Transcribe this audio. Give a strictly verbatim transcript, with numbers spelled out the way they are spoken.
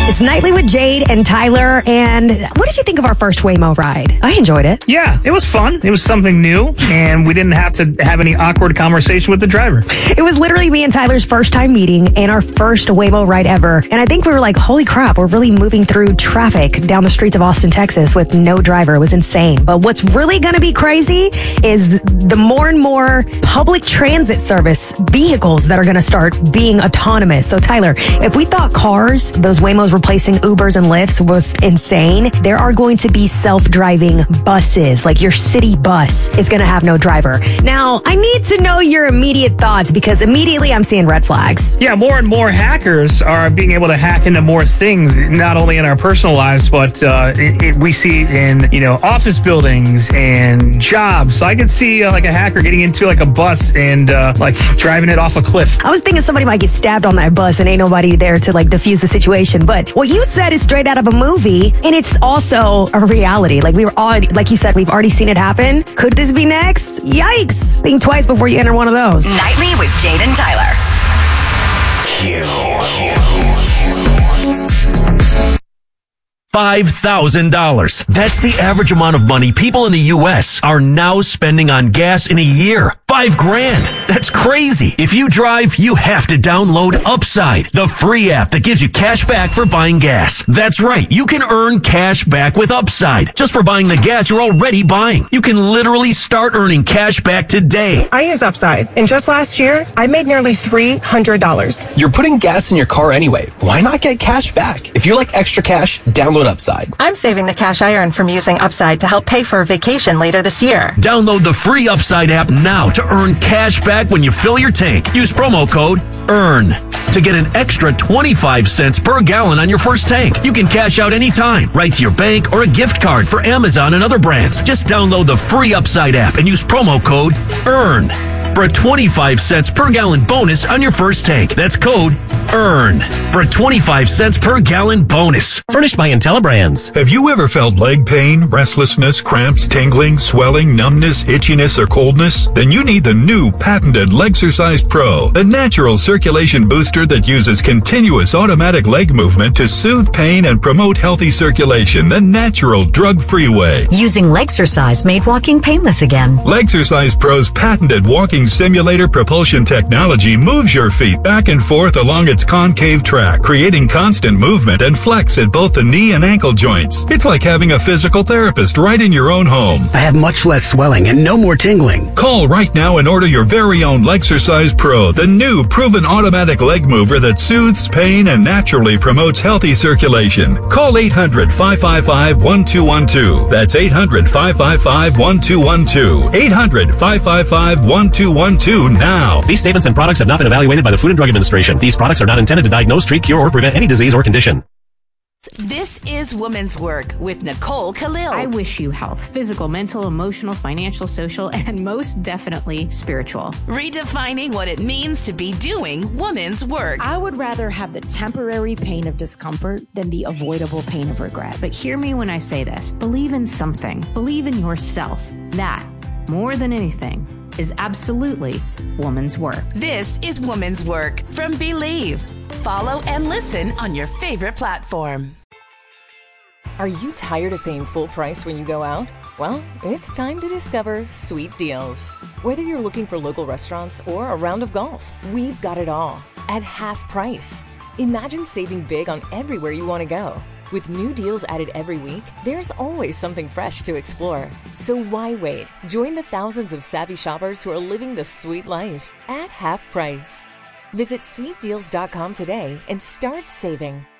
It's Nightly with Jade and Tyler. And what did you think of our first Waymo ride? I enjoyed it. Yeah, it was fun. It was something new, and we didn't have to have any awkward conversation with the driver. It was literally me and Tyler's first time meeting and our first Waymo ride ever. And I think we were like, holy crap, we're really moving through traffic down the streets of Austin, Texas with no driver. It was insane. But what's really going to be crazy is the more and more public transit service vehicles that are going to start being autonomous. So Tyler, if we thought cars, those Waymos replacing Ubers and Lyfts was insane, there are going to be self-driving buses. Like your city bus is going to have no driver. Now, I need to know your immediate thoughts because immediately I'm seeing red flags. Yeah, more and more hackers are being able to hack into more things, not only in our personal lives, but uh, it, it, we see it in, you know, office buildings and jobs. So I could see uh, like a hacker getting into like a bus and uh, like driving it off a cliff. I was thinking somebody might get stabbed on that bus and ain't nobody there to like diffuse the situation. But what you said is straight out of a movie, and it's also a reality. Like we were all, like you said, we've already seen it happen. Could this be next? Yikes! Think twice before you enter one of those. Nightly with Jade and Tyler. five thousand dollars. That's the average amount of money people in the U S are now spending on gas in a year. Five grand. That's crazy. If you drive, you have to download Upside, the free app that gives you cash back for buying gas. That's right. You can earn cash back with Upside just for buying the gas you're already buying. You can literally start earning cash back today. I use Upside, and just last year, I made nearly three hundred dollars. You're putting gas in your car anyway. Why not get cash back? If you like extra cash, download Upside. I'm saving the cash I earn from using Upside to help pay for a vacation later this year. Download the free Upside app now to earn cash back when you fill your tank. Use promo code EARN to get an extra twenty-five cents per gallon on your first tank. You can cash out anytime, right to your bank or a gift card for Amazon and other brands. Just download the free Upside app and use promo code EARN for a twenty-five cents per gallon bonus on your first tank. That's code EARN for a twenty-five cents per gallon bonus. Furnished by IntelliBrands. Have you ever felt leg pain, restlessness, cramps, tingling, swelling, numbness, itchiness, or coldness? Then you need the new patented Legsercise Pro, the natural circulation booster that uses continuous automatic leg movement to soothe pain and promote healthy circulation the natural drug-free way. Using Legsercise made walking painless again. Legsercise Pro's patented walking simulator propulsion technology moves your feet back and forth along its concave track, creating constant movement and flex at both the knee and ankle joints. It's like having a physical therapist right in your own home. I have much less swelling and no more tingling. Call right now and order your very own Legsercise Pro, the new proven automatic leg mover that soothes pain and naturally promotes healthy circulation. Call eight hundred, five five five, one two one two. That's eight hundred, five five five, one two one two. eight hundred, five five five, one two one two now. These statements and products have not been evaluated by the Food and Drug Administration. These products are not intended to diagnose, treat, cure, or prevent any disease or condition. This is Woman's Work with Nicole Khalil. I wish you health, physical, mental, emotional, financial, social, and most definitely spiritual. Redefining what it means to be doing woman's work. I would rather have the temporary pain of discomfort than the avoidable pain of regret. But hear me when I say this. Believe in something. Believe in yourself. That, more than anything, is absolutely woman's work. This is Woman's Work from Believe. Follow and listen on your favorite platform. Are you tired of paying full price when you go out? Well, it's time to discover Sweet Deals. Whether you're looking for local restaurants or a round of golf, we've got it all at half price. Imagine saving big on everywhere you want to go. With new deals added every week, there's always something fresh to explore. So why wait? Join the thousands of savvy shoppers who are living the sweet life at half price. Visit sweet deals dot com today and start saving.